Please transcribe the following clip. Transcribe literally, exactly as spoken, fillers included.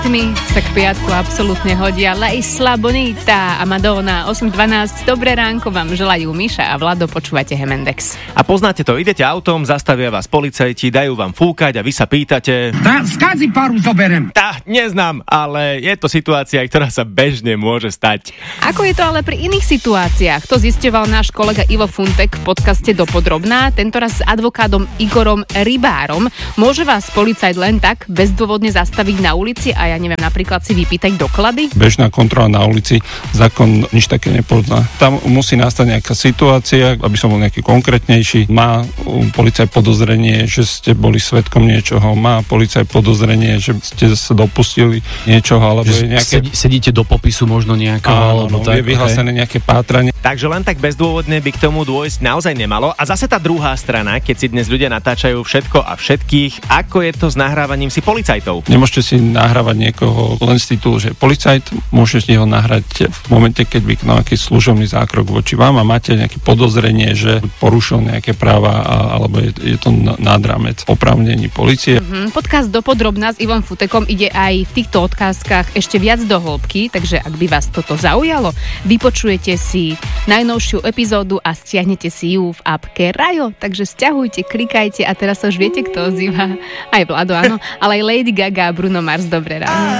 rytmy sa k piatku absolútne hodia. La Isla Bonita a Madonna osem dvanásť. Dobré ránko vám želajú Miša a Vlado, počúvate Hemendex. A poznáte to, idete autom, zastavia vás policajti, dajú vám fúkať a vy sa pýtate... Tá, skázi paru zoberem. Tá, neznám, ale je to situácia, ktorá sa bežne môže stať. Ako je to ale pri iných situáciách? To zisťoval náš kolega Ivo Funtek v podcaste Dopodrobná, tentoraz s advokátom Igorom Rybárom. Môže vás policajt len tak bezdôvodne zastaviť na ulici a ja neviem, napríklad si vypýtať doklady? Bežná kontrola na ulici, zákon nič také nepozná. Tam musí nastať nejaká situácia, aby som bol nejaký konkrétnejší. Má policajt podozrenie, že ste boli svedkom niečoho, má policajt podozrenie, že ste sa dopustili niečoho, alebo že je nejaké... sedíte do popisu možno nejakého, alebo no, tak. Je vyhlásené nejaké pátranie. Takže len tak bezdôvodne by k tomu dôjsť naozaj nemalo. A zase tá druhá strana, keď si dnes ľudia natáčajú všetko a všetkých, ako je to s nahrávaním si policajtov? Nemôžete si nahrávať niekoho len z titulu, že policajt, môžete ho nahrať v momente, keď vykonal nejaký služobný zákrok voči vám a máte nejaké podozrenie, že porušil nejaké práva alebo je, je to nad rámec oprávnení polície. Mm-hmm. Podcast Dopodrobná s Ivom Futekom ide aj v týchto otázkach ešte viac do hĺbky, takže ak by vás toto zaujalo, vypočujete si najnovšiu epizódu a stiahnete si ju v appke Rajo, takže sťahujte, klikajte a teraz už viete, kto ozýva. Aj Vlado, áno, ale aj Lady Gaga a Bruno Mars, dobré ráno.